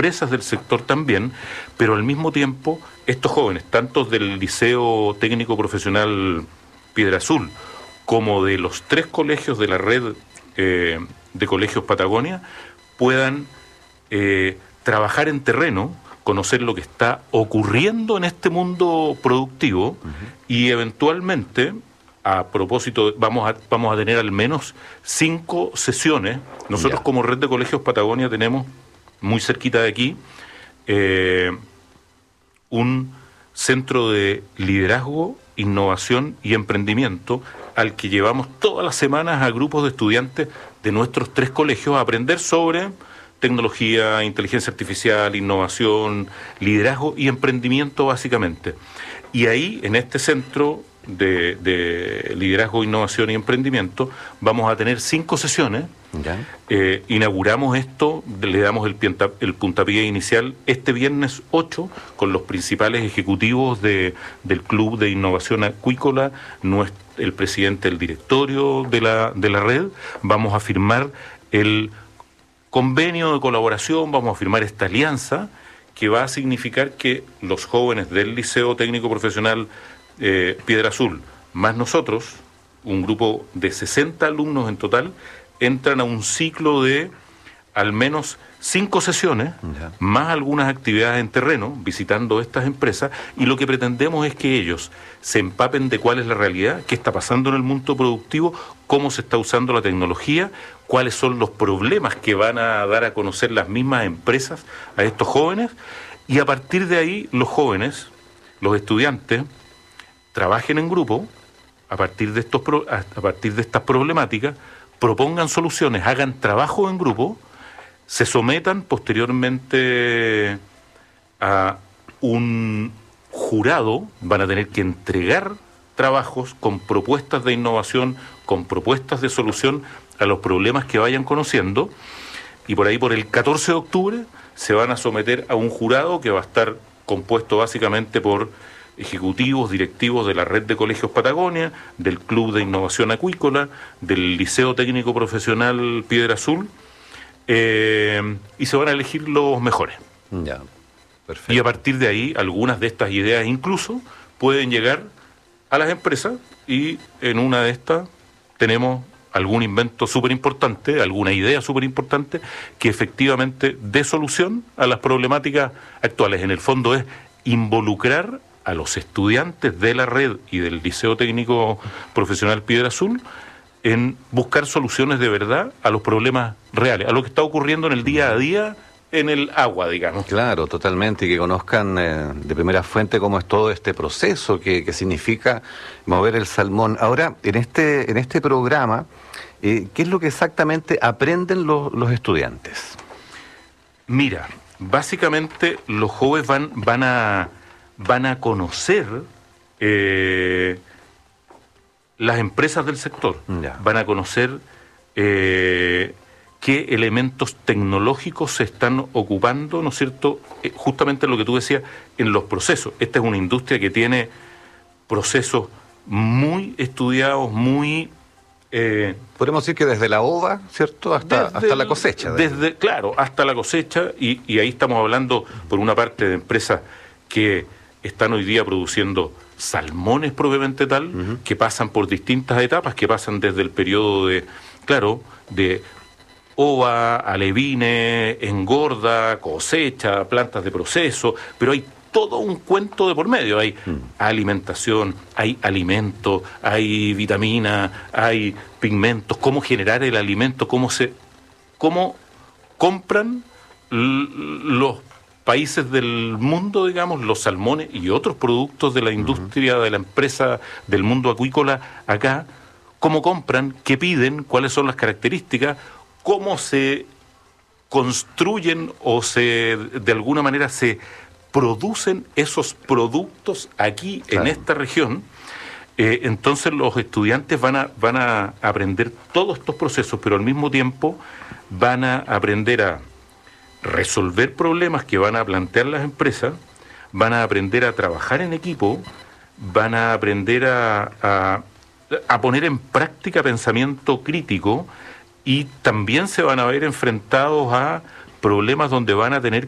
empresas del sector también, pero al mismo tiempo estos jóvenes, tanto del Liceo Técnico Profesional Piedra Azul, como de los 3 colegios de la red de colegios Patagonia, puedan trabajar en terreno, conocer lo que está ocurriendo en este mundo productivo y eventualmente, a propósito, vamos a tener al menos 5 sesiones. Nosotros como red de colegios Patagonia tenemos muy cerquita de aquí un centro de liderazgo, innovación y emprendimiento al que llevamos todas las semanas a grupos de estudiantes de nuestros 3 colegios a aprender sobre tecnología, inteligencia artificial, innovación, liderazgo y emprendimiento básicamente. Y ahí, en este centro de liderazgo, innovación y emprendimiento, vamos a tener 5 sesiones. Inauguramos esto, le damos el puntapié inicial este viernes 8 con los principales ejecutivos del Club de Innovación Acuícola, el presidente del directorio de la red. Vamos a firmar el convenio de colaboración, vamos a firmar esta alianza que va a significar que los jóvenes del Liceo Técnico Profesional Piedra Azul, más nosotros, un grupo de 60 alumnos en total, entran a un ciclo de al menos 5 sesiones, más algunas actividades en terreno, visitando estas empresas, y lo que pretendemos es que ellos se empapen de cuál es la realidad, qué está pasando en el mundo productivo, cómo se está usando la tecnología, cuáles son los problemas que van a dar a conocer las mismas empresas a estos jóvenes, y a partir de ahí los jóvenes, los estudiantes, trabajen en grupo a partir de estas problemáticas, propongan soluciones, hagan trabajo en grupo, se sometan posteriormente a un jurado, van a tener que entregar trabajos con propuestas de innovación, con propuestas de solución a los problemas que vayan conociendo, y por ahí por el 14 de octubre se van a someter a un jurado que va a estar compuesto básicamente por ejecutivos, directivos de la red de colegios Patagonia, del Club de Innovación Acuícola, del Liceo Técnico Profesional Piedra Azul, y se van a elegir los mejores. Ya, perfecto. Y a partir de ahí, algunas de estas ideas incluso pueden llegar a las empresas, y en una de estas tenemos algún invento súper importante, alguna idea súper importante, que efectivamente dé solución a las problemáticas actuales. En el fondo es involucrar a los estudiantes de la red y del Liceo Técnico Profesional Piedra Azul en buscar soluciones de verdad a los problemas reales, a lo que está ocurriendo en el día a día en el agua, digamos. Claro, totalmente, y que conozcan de primera fuente cómo es todo este proceso que significa mover el salmón. Ahora, en este programa, ¿qué es lo que exactamente aprenden los estudiantes? Mira, básicamente los jóvenes van a conocer las empresas del sector, van a conocer qué elementos tecnológicos se están ocupando, ¿no es cierto?, justamente lo que tú decías, en los procesos. Esta es una industria que tiene procesos muy estudiados, muy... podemos decir que desde la ova, ¿cierto?, hasta la cosecha. Claro, hasta la cosecha, y ahí estamos hablando, por una parte, de empresas que están hoy día produciendo salmones propiamente tal, que pasan por distintas etapas, que pasan desde el periodo de ova, alevines, engorda, cosecha, plantas de proceso, pero hay todo un cuento de por medio. Hay alimentación, hay alimento, hay vitamina, hay pigmentos, cómo generar el alimento, cómo compran los países del mundo, digamos, los salmones y otros productos de la industria, de la empresa, del mundo acuícola acá, cómo compran, qué piden, cuáles son las características, cómo se construyen o de alguna manera se producen esos productos aquí, claro, en esta región. Entonces los estudiantes van a aprender todos estos procesos, pero al mismo tiempo van a aprender a resolver problemas que van a plantear las empresas, van a aprender a trabajar en equipo, van a aprender a poner en práctica pensamiento crítico, y también se van a ver enfrentados a problemas donde van a tener